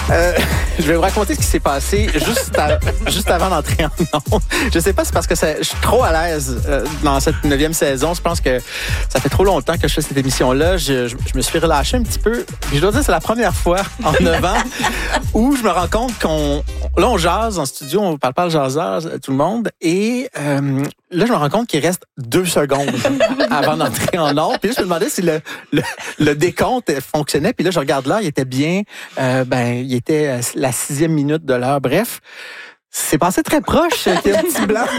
Je vais vous raconter ce qui s'est passé juste avant d'entrer en ondes. Je sais pas, c'est parce que je suis trop à l'aise dans cette 9e saison. Je pense que ça fait trop longtemps que je fais cette émission-là. Je me suis relâché un petit peu. Puis je dois dire, c'est la première fois en 9 ans où je me rends compte on jase en studio, on parle pas le jaseur, tout le monde. Et là, je me rends compte qu'il reste 2 secondes avant d'entrer en ondes. Puis là, je me demandais si le décompte fonctionnait. Puis là, je regarde l'heure, il était bien. Il était la 6e minute de l'heure. Bref, c'est passé très proche. C'était un petit blanc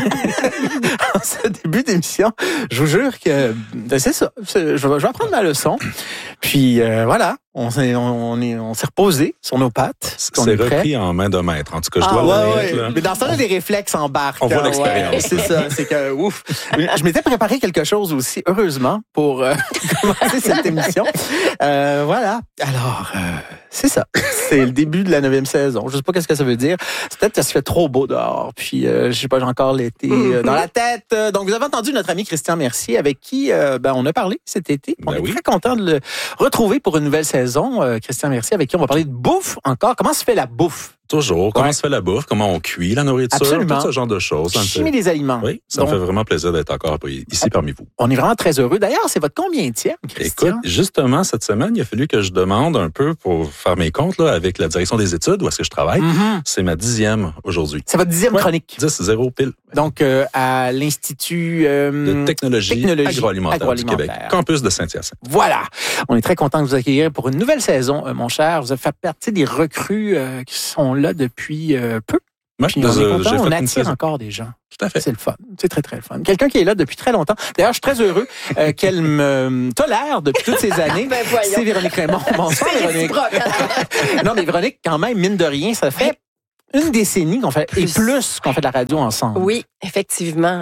en ce début d'émission. Je vous jure que c'est ça. Je vais apprendre ma leçon. Puis voilà, on s'est reposé sur nos pattes. C'est repris en main de maître. En tout cas, je dois l'admettre. Ouais. Mais dans ce temps-là, les réflexes embarquent. On voit l'expérience. Ouais, c'est ça. C'est que, ouf. Je m'étais préparé quelque chose aussi, heureusement, pour commencer cette émission. Voilà. Alors, c'est ça. C'est le début de la 9e saison. Je sais pas qu'est-ce que ça veut dire. C'est peut-être que ça se fait trop beau dehors. Puis, je sais pas, j'ai encore l'été dans la tête. Donc, vous avez entendu notre ami Christian Mercier, avec qui on a parlé cet été. On est très content de le retrouver pour une nouvelle saison. Christian Mercier, avec qui on va parler de bouffe encore. Comment se fait la bouffe? Toujours. Comment se fait la bouffe? Comment on cuit la nourriture? Absolument. Tout ce genre de choses. Chimie des aliments. Oui, ça me fait vraiment plaisir d'être encore ici parmi vous. On est vraiment très heureux. D'ailleurs, c'est votre combienième, Christian? Écoute, justement, cette semaine, il a fallu que je demande un peu pour faire mes comptes là, avec la direction des études, où est-ce que je travaille. Mm-hmm. C'est ma 10e aujourd'hui. C'est votre 10e chronique? 10-0 pile. Donc, à l'Institut de technologie agroalimentaire du Québec. Campus de Saint-Hyacinthe. Voilà. On est très content de vous accueillir pour une nouvelle saison, mon cher. Vous avez fait partie des recrues qui sont là depuis peu. Moi, on attire encore des gens. Tout à fait. C'est le fun. C'est très, très le fun. Quelqu'un qui est là depuis très longtemps. D'ailleurs, je suis très heureux qu'elle me tolère depuis toutes ces années. C'est Véronique Raymond. Bonsoir, Véronique. Non, mais Véronique, quand même, mine de rien, ça fait une décennie qu'on fait, et plus qu'on fait de la radio ensemble. Oui, effectivement.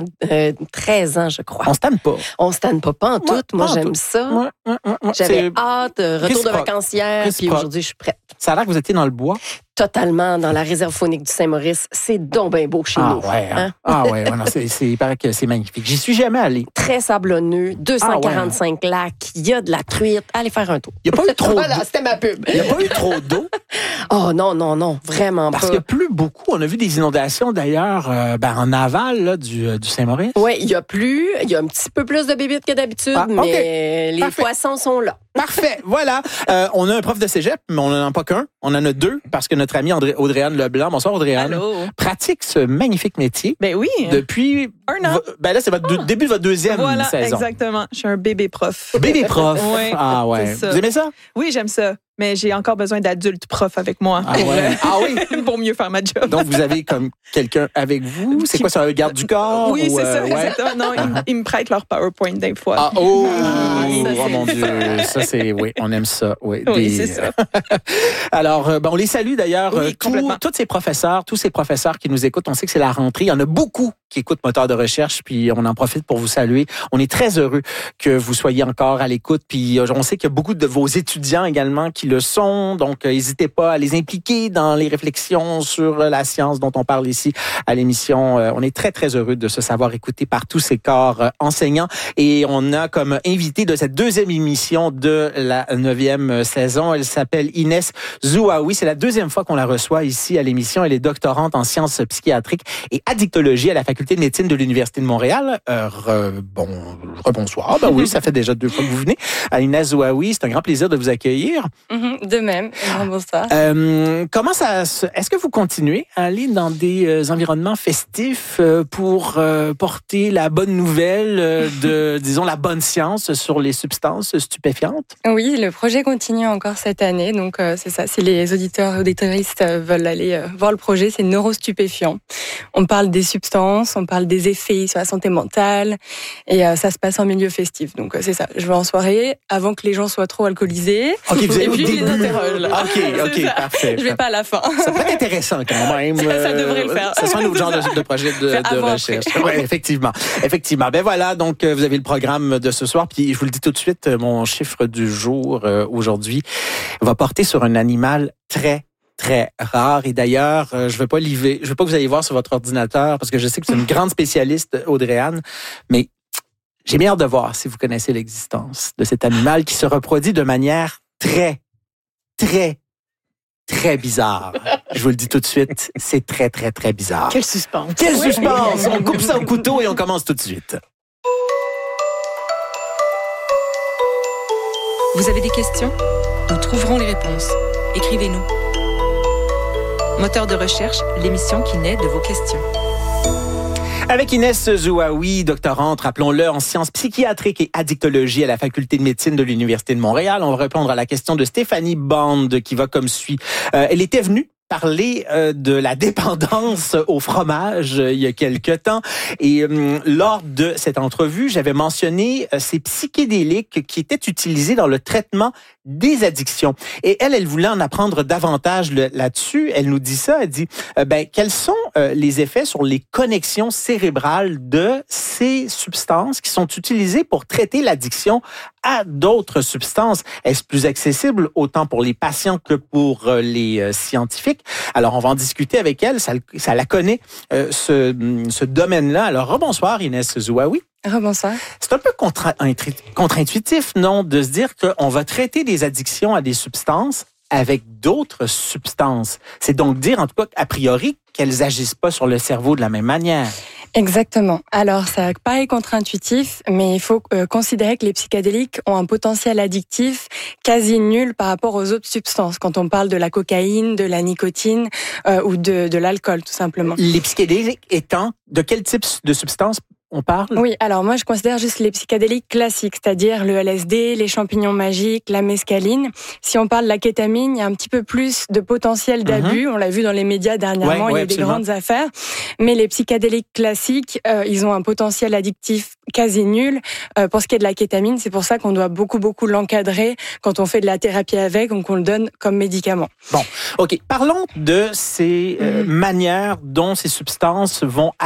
13 ans, je crois. On se tanne pas. On se tanne pas en tout. Moi, j'aime ça. J'avais hâte. Retour de vacances hier, puis aujourd'hui, je suis prête. Ça a l'air que vous étiez dans le bois. Totalement, dans la réserve faunique du Saint-Maurice. C'est donc bien beau chez nous. Ouais, hein? Non, il paraît que c'est magnifique. J'y suis jamais allé. Très sablonneux, 245 lacs, il y a de la truite. Allez faire un tour. Il n'y a pas eu trop d'eau. Voilà, c'était ma pub. Il n'y a pas eu trop d'eau. Oh non, vraiment pas. Parce qu'il plu beaucoup. On a vu des inondations d'ailleurs en aval là, du Saint-Maurice. Oui, il y a plu. Il y a un petit peu plus de bébites que d'habitude, mais les poissons sont là. Parfait, voilà. On a un prof de cégep, mais on n'en a pas qu'un. On en a 2 parce que notre amie Audrey-Anne Leblanc, bonsoir Audrey-Anne, pratique ce magnifique métier. Ben oui. Depuis 1 an. Ben là, c'est votre début de votre 2e saison. Voilà, exactement. Je suis un bébé prof. Bébé prof. Oui. Ah ouais. Vous aimez ça? Oui, j'aime ça. Mais j'ai encore besoin d'adultes profs avec moi. Pour mieux faire ma job. Donc, vous avez comme quelqu'un avec vous? C'est quoi, ça, un garde du corps? Oui, c'est ça, exactement. Non, ils me prêtent leur PowerPoint des fois. Mon Dieu. Ça, oui, on aime ça. Oui, c'est ça. Alors, on les salue d'ailleurs. Tous ces professeurs qui nous écoutent, on sait que c'est la rentrée. Il y en a beaucoup qui écoutent Moteur de recherche, puis on en profite pour vous saluer. On est très heureux que vous soyez encore à l'écoute, puis on sait qu'il y a beaucoup de vos étudiants également qui le sont, donc n'hésitez pas à les impliquer dans les réflexions sur la science dont on parle ici à l'émission. On est très, très heureux de se savoir écouté par tous ces corps enseignants, et on a comme invité de cette 2e émission de la 9e saison, elle s'appelle Inès Zouaoui. C'est la 2e fois qu'on la reçoit ici à l'émission. Elle est doctorante en sciences psychiatriques et addictologie à la faculté de médecine de l'Université de Montréal. Bonsoir. Ben oui, ça fait déjà 2 fois que vous venez. À Inès Zouaoui, c'est un grand plaisir de vous accueillir. De même. Bonsoir. Est-ce que vous continuez à aller dans des environnements festifs pour porter la bonne nouvelle disons, la bonne science sur les substances stupéfiantes? Oui, le projet continue encore cette année. Donc, c'est ça. Si les auditeurs et auditoristes veulent aller voir le projet, c'est neurostupéfiant. On parle des substances, on parle des effets sur la santé mentale, et ça se passe en milieu festif. Donc, c'est ça. Je vais en soirée avant que les gens soient trop alcoolisés. OK, vous avez et puis, je les interroge. Là. OK, parfait. Je vais pas à la fin. Ça peut être intéressant quand même. Ça devrait le faire. Ça sera un autre genre de projet de recherche. Oui, effectivement. Ben voilà, donc vous avez le programme de ce soir. Puis je vous le dis tout de suite, mon chiffre du jour aujourd'hui va porter sur un animal très, très rare. Et d'ailleurs, je veux pas que vous alliez voir sur votre ordinateur parce que je sais que vous êtes une grande spécialiste, Audrey-Anne, mais j'ai bien hâte de voir si vous connaissez l'existence de cet animal qui se reproduit de manière très, très, très bizarre. Je vous le dis tout de suite, c'est très, très, très bizarre. Quel suspense. Quel suspense! On coupe ça au couteau et on commence tout de suite. Vous avez des questions? Nous trouverons les réponses. Écrivez-nous. Moteur de recherche, l'émission qui naît de vos questions. Avec Inès Zouaoui, doctorante, rappelons-le, en sciences psychiatriques et addictologie à la Faculté de médecine de l'Université de Montréal. On va répondre à la question de Stéphanie Bond qui va comme suit. Elle était venue parler de la dépendance au fromage il y a quelque temps. Et lors de cette entrevue, j'avais mentionné ces psychédéliques qui étaient utilisés dans le traitement des addictions. Et elle voulait en apprendre davantage là-dessus. Elle nous dit ça, elle dit, quels sont les effets sur les connexions cérébrales de ces substances qui sont utilisées pour traiter l'addiction à d'autres substances? Est-ce plus accessible autant pour les patients que pour les scientifiques? Alors, on va en discuter avec elle. Ça la connaît, ce domaine-là. Alors, rebonsoir, Inès Zouaoui. Rebonsoir. C'est un peu contre-intuitif, non, de se dire qu'on va traiter des addictions à des substances avec d'autres substances. C'est donc dire, en tout cas, a priori, qu'elles agissent pas sur le cerveau de la même manière. Exactement. Alors, ça paraît contre-intuitif, mais il faut considérer que les psychédéliques ont un potentiel addictif quasi nul par rapport aux autres substances, quand on parle de la cocaïne, de la nicotine ou de l'alcool, tout simplement. Les psychédéliques étant de quel type de substance on parle? Oui, alors moi je considère juste les psychédéliques classiques, c'est-à-dire le LSD, les champignons magiques, la mescaline. Si on parle de la kétamine, il y a un petit peu plus de potentiel d'abus. On l'a vu dans les médias dernièrement, il y a des grandes affaires. Mais les psychédéliques classiques, ils ont un potentiel addictif quasi nul. Pour ce qui est de la kétamine, c'est pour ça qu'on doit beaucoup l'encadrer quand on fait de la thérapie avec, donc on le donne comme médicament. Bon, OK. Parlons de ces manières dont ces substances vont